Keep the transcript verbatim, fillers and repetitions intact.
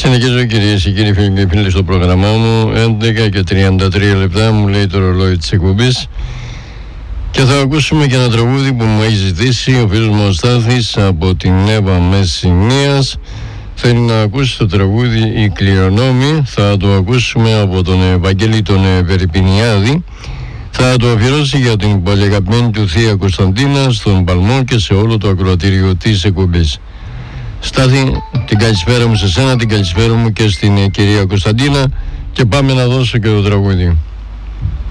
Συνεχίζω, κυρίες και κύριοι φίλοι και φίλοι, στο πρόγραμμά μου. έντεκα και τριάντα τρία λεπτά μου λέει το ρολόι της εκπομπής. Και θα ακούσουμε και ένα τραγούδι που μου έχει ζητήσει ο φίλος μου ο Στάθης από την Εύα Μεσσηνίας. Θέλει να ακούσει το τραγούδι «Η Κληρονόμη». Θα το ακούσουμε από τον Ευαγγέλη τον Περιπινιάδη. Θα το αφιερώσει για την πολυαγαπημένη του θεία Κωνσταντίνα στον Παλμό και σε όλο το ακροατήριο της εκπομπής. Στάθη, την καλησπέρα μου σε σένα, την καλησπέρα μου και στην κυρία Κωνσταντίνα, και πάμε να δώσω και το τραγούδι.